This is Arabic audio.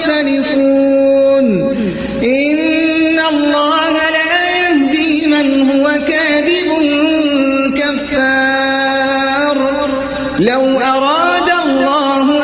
يختلفون إن الله لا يهدي من هو كاذب كفار لو أراد الله